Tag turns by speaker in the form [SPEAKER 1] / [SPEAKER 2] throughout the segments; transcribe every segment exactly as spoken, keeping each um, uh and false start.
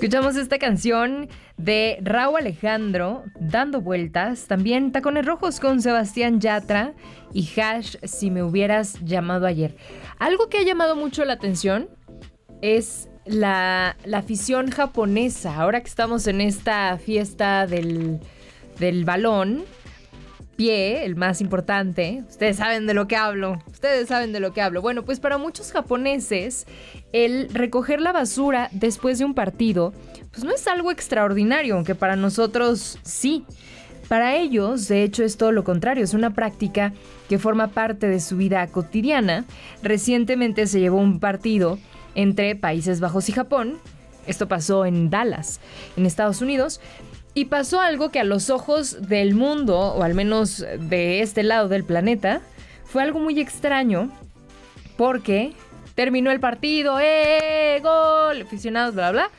[SPEAKER 1] Escuchamos esta canción de Rauw Alejandro, Dando Vueltas. También Tacones Rojos con Sebastián Yatra y Hash, Si Me Hubieras Llamado Ayer. Algo que ha llamado mucho la atención es la, la afición japonesa. Ahora que estamos en esta fiesta del, del balón pie, el más importante, ustedes saben de lo que hablo, ustedes saben de lo que hablo. Bueno, pues para muchos japoneses, el recoger la basura después de un partido, pues no es algo extraordinario, aunque para nosotros sí. Para ellos, de hecho, es todo lo contrario, es una práctica que forma parte de su vida cotidiana. Recientemente se llevó un partido entre Países Bajos y Japón. Esto pasó en Dallas, en Estados Unidos. Y pasó algo que a los ojos del mundo, o al menos de este lado del planeta, fue algo muy extraño, porque terminó el partido, ¡eh! ¡Gol! Aficionados, bla, bla.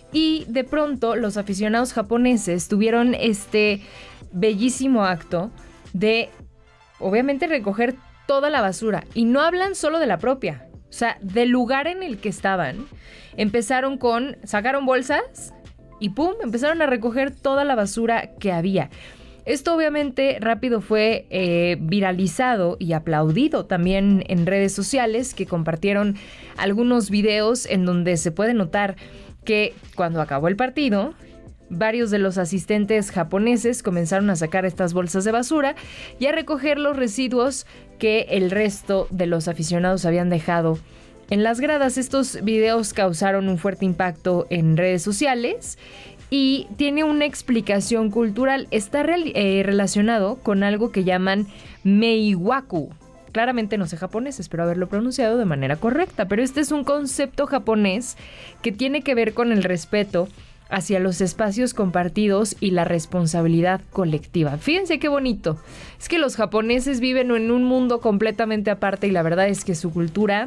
[SPEAKER 1] Y de pronto los aficionados japoneses tuvieron este bellísimo acto de, obviamente, recoger toda la basura. Y no hablan solo de la propia, o sea, del lugar en el que estaban. Empezaron con, sacaron bolsas y pum, empezaron a recoger toda la basura que había. Esto obviamente rápido fue eh, viralizado y aplaudido también en redes sociales, que compartieron algunos videos en donde se puede notar que cuando acabó el partido, varios de los asistentes japoneses comenzaron a sacar estas bolsas de basura y a recoger los residuos que el resto de los aficionados habían dejado en las gradas. Estos videos causaron un fuerte impacto en redes sociales y tiene una explicación cultural. Está re- eh, relacionado con algo que llaman meiwaku. Claramente no sé japonés, espero haberlo pronunciado de manera correcta, pero este es un concepto japonés que tiene que ver con el respeto hacia los espacios compartidos y la responsabilidad colectiva. Fíjense qué bonito. Es que los japoneses viven en un mundo completamente aparte y la verdad es que su cultura,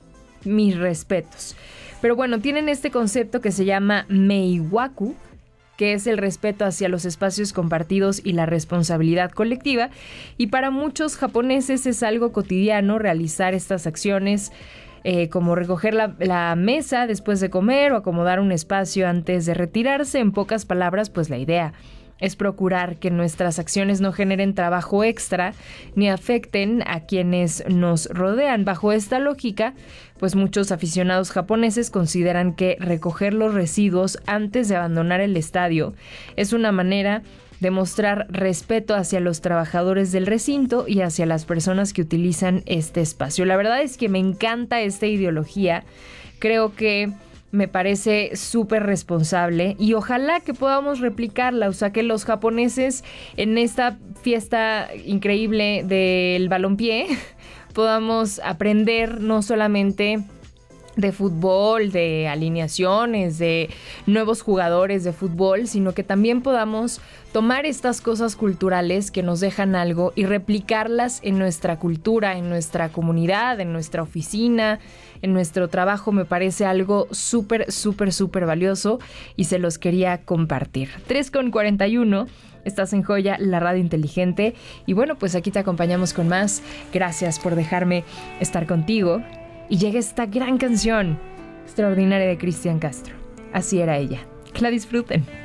[SPEAKER 1] mis respetos. Pero bueno, tienen este concepto que se llama meiwaku, que es el respeto hacia los espacios compartidos y la responsabilidad colectiva. Y para muchos japoneses es algo cotidiano realizar estas acciones, eh, como recoger la, la mesa después de comer o acomodar un espacio antes de retirarse. En pocas palabras, pues la idea es procurar que nuestras acciones no generen trabajo extra ni afecten a quienes nos rodean. Bajo esta lógica, pues muchos aficionados japoneses consideran que recoger los residuos antes de abandonar el estadio es una manera de mostrar respeto hacia los trabajadores del recinto y hacia las personas que utilizan este espacio. La verdad es que me encanta esta ideología. Creo que me parece súper responsable y ojalá que podamos replicarla, o sea, que los japoneses en esta fiesta increíble del balompié podamos aprender no solamente de fútbol, de alineaciones, de nuevos jugadores de fútbol, sino que también podamos tomar estas cosas culturales que nos dejan algo y replicarlas en nuestra cultura, en nuestra comunidad, en nuestra oficina, en nuestro trabajo. Me parece algo súper, súper, súper valioso y se los quería compartir. tres con cuarenta y uno, estás en Joya, la radio inteligente. Y bueno, pues aquí te acompañamos con más. Gracias por dejarme estar contigo. Y llega esta gran canción extraordinaria de Cristian Castro. Así era ella. Que la disfruten.